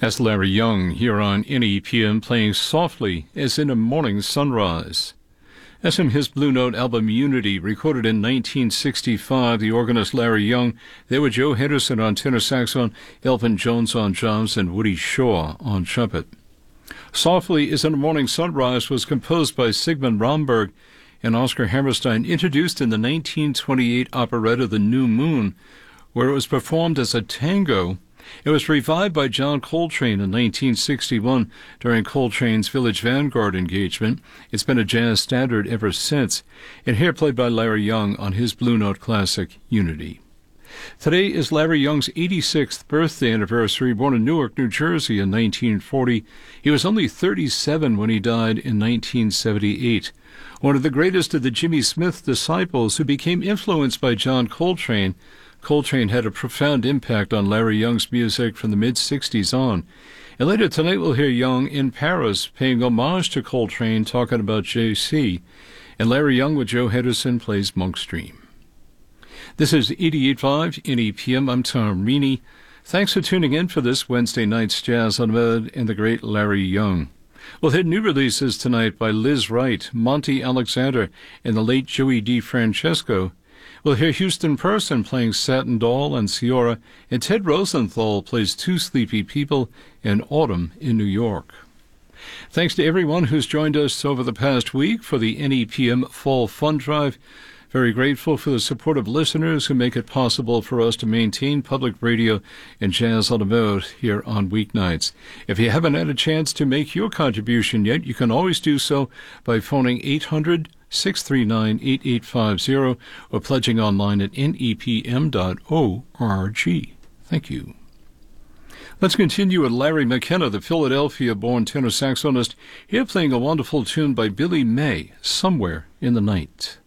That's Larry Young here on NEPM playing Softly as in a Morning Sunrise. That's from his Blue Note album Unity, recorded in 1965. The organist Larry Young, there were Joe Henderson on tenor saxophone, Elvin Jones on drums, and Woody Shaw on trumpet. Softly as in a Morning Sunrise was composed by Sigmund Romberg and Oscar Hammerstein, introduced in the 1928 operetta The New Moon, where it was performed as a tango. It was revived by John Coltrane in 1961 during Coltrane's Village Vanguard engagement. It's been a jazz standard ever since, and here played by Larry Young on his Blue Note classic, Unity. Today is Larry Young's 86th birthday anniversary. Born in Newark, New Jersey in 1940, he was only 37 when he died in 1978. One of the greatest of the Jimmy Smith disciples who became influenced by John Coltrane, Coltrane had a profound impact on Larry Young's music from the mid-'60s on. And later tonight we'll hear Young in Paris paying homage to Coltrane, talking about JC. And Larry Young with Joe Henderson plays Monk's Dream. This is 88.5 NEPM. I'm Tom Reaney. Thanks for tuning in for this Wednesday night's Jazz Unlimited and the great Larry Young. We'll hit new releases tonight by Liz Wright, Monty Alexander, and the late Joey DeFrancesco. We'll hear Houston Person playing Satin Doll and Ciora, and Ted Rosenthal plays Two Sleepy People and Autumn in New York. Thanks to everyone who's joined us over the past week for the NEPM Fall Fund Drive. Very grateful for the support of listeners who make it possible for us to maintain public radio and jazz on the mode here on weeknights. If you haven't had a chance to make your contribution yet, you can always do so by phoning 800-639-8850 or pledging online at nepm.org. Thank you. Let's continue with Larry McKenna, the Philadelphia-born tenor saxophonist, here playing a wonderful tune by Billy May, Somewhere in the Night.